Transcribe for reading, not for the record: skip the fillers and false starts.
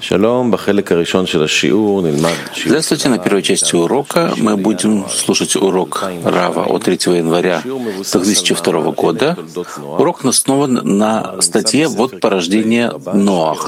Здравствуйте. На первой части урока мы будем слушать урок Рава от 3 января 2002 года. Урок основан на статье «Вот порождение Ноаха».